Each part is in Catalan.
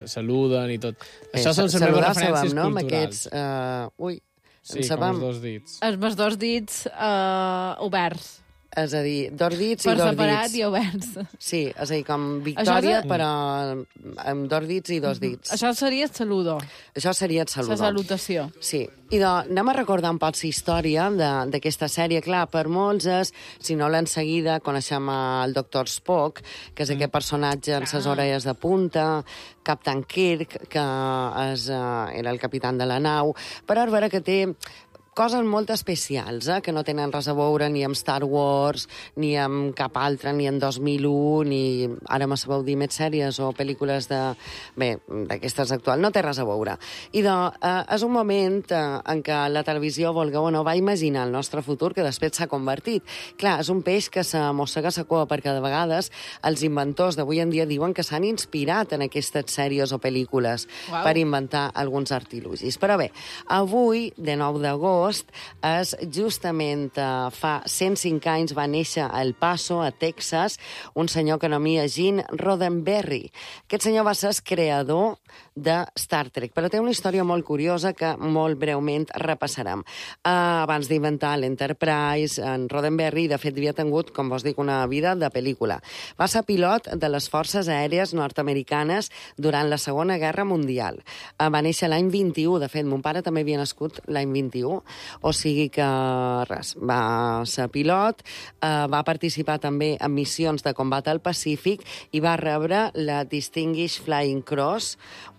saluden i tot. Això són les meves referències no? culturals. Sí, com els dos dits. Els dos dits oberts. És a dir, dos dits per i dos dits. Per separat i oberts. Sí, és a dir, com Victòria, però amb dos dits i dos dits. Això seria el saludo. Això seria el saludo. La salutació. Sí. I anem a recordar un poc la història d'aquesta sèrie. Clar, per molts és, si no l'han seguida, coneixem el Dr. Spock, que és aquest personatge amb les orelles de punta, Captain Kirk, que era el capità de la nau, però és vera que té coses molt especials, que no tenen res a veure ni amb Star Wars, ni amb cap altra, ni en 2001, ni ara me sabeu dir més sèries o pel·lícules d'aquestes actuals. No té res a veure. I és un moment en què la televisió, vulgueu o no, va imaginar el nostre futur, que després s'ha convertit. Clar, és un peix que se mossega sa cua, perquè de vegades els inventors d'avui en dia diuen que s'han inspirat en aquestes sèries o pel·lícules per inventar alguns artilugis. Però bé, avui, de 9 d'agost, és justament fa 105 anys va néixer a El Paso, a Texas, un senyor que anomia Gene Roddenberry. Aquest senyor va ser el creador de Star Trek, però té una història molt curiosa que molt breument repassarem. Abans d'inventar l'Enterprise, en Roddenberry, de fet, havia tingut, com vos dic, una vida de pel·lícula. Va ser pilot de les forces aèries nord-americanes durant la Segona Guerra Mundial. Va néixer l'any 21, de fet, mon pare també havia nascut l'any 21, o sigui que, res, va ser pilot, va participar també en missions de combat al Pacífic i va rebre la Distinguished Flying Cross,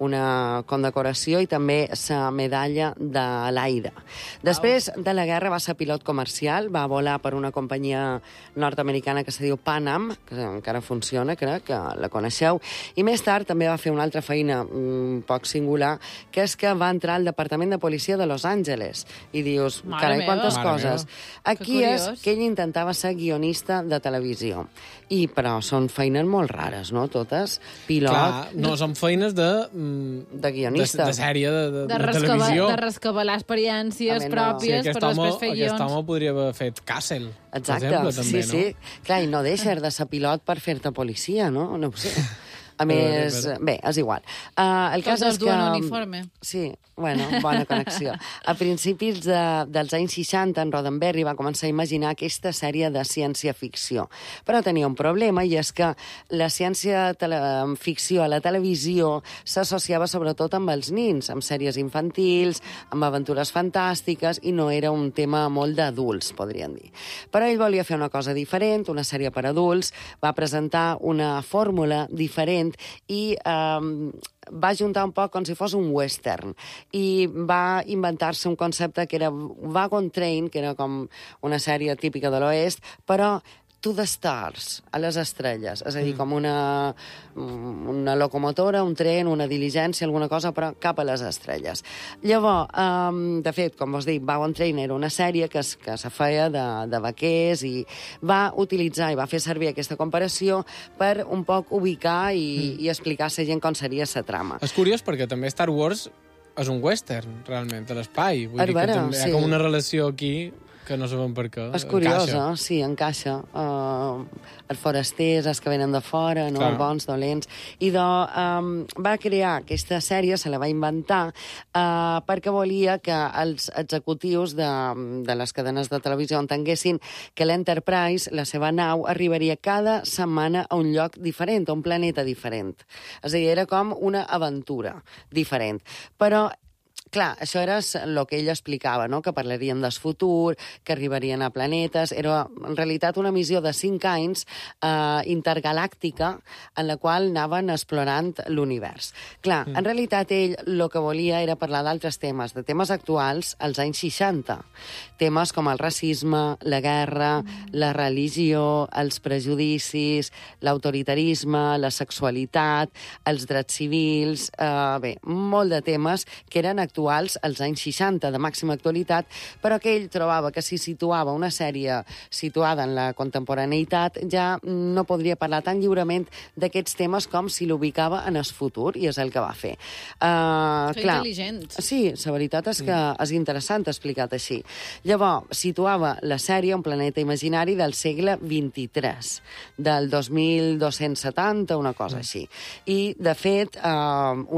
una condecoració, i també la medalla de l'aire. Després de la guerra va ser pilot comercial, va volar per una companyia nord-americana que se diu Pan Am, que encara funciona, crec que la coneixeu, i més tard també va fer una altra feina un poc singular, que és que va entrar al Departament de Policia de Los Angeles, i dius, carai, quantes coses. Aquí és que ell intentava ser guionista de televisió. Però són feines molt rares, no? Totes. Pilot... Clar, no, són feines de guionista. De sèrie, de televisió. De rescabalar experiències pròpies per després fer guions. Aquest home podria haver fet Castle, exacte, per exemple, també, sí. Clar, i no deixes de ser pilot per fer-te policia, no? No ho sé. A més, bé, és igual. El cas és que... duen uniforme. Sí, bueno, bona connexió. A principis dels anys 60, en Roddenberry va començar a imaginar aquesta sèrie de ciència-ficció. Però tenia un problema, i és que la ciència-ficció a la televisió s'associava sobretot amb els nins, amb sèries infantils, amb aventures fantàstiques, i no era un tema molt d'adults, podríem dir. Però ell volia fer una cosa diferent, una sèrie per adults, va presentar una fórmula diferent i va juntar un poc com si fos un western, i va inventar-se un concepte que era Wagon Train, que era com una sèrie típica de l'oest, però to the stars, a les estrelles. És a dir, com una locomotora, un tren, una diligència, alguna cosa, però cap a les estrelles. Llavors, de fet, com vos dic, Wagon Train era una sèrie que se feia de vaquers, i va utilitzar i va fer servir aquesta comparació per un poc ubicar i explicar a la gent com seria la trama. És curiós perquè també Star Wars és un western, realment, a l'espai. Vull dir que també hi ha com una relació aquí que no sabem per què. És curiosa, sí, encaixa. Els forasters, els que venen de fora, no? Els bons, dolents. I va crear aquesta sèrie, se la va inventar, perquè volia que els executius de les cadenes de televisió entenguessin que l'Enterprise, la seva nau, arribaria cada setmana a un lloc diferent, a un planeta diferent. És a dir, era com una aventura diferent. Però clar, això era el que ell explicava, no? Que parlarien del futur, que arribarien a planetes. Era, en realitat, una missió de 5 anys intergalàctica en la qual anaven explorant l'univers. Clar, en realitat, ell el que volia era parlar d'altres temes, de temes actuals als anys 60. Temes com el racisme, la guerra, la religió, els prejudicis, l'autoritarisme, la sexualitat, els drets civils... Bé, molt de temes que eren actuals als anys 60, de màxima actualitat, però que ell trobava que si situava una sèrie situada en la contemporaneïtat ja no podria parlar tan lliurement d'aquests temes com si l'ubicava en el futur, i és el que va fer. Intel·ligent. Sí, la veritat és que és interessant explicat així. Llavors, situava la sèrie un planeta imaginari del segle XXIII, del 2270, una cosa així. I, de fet,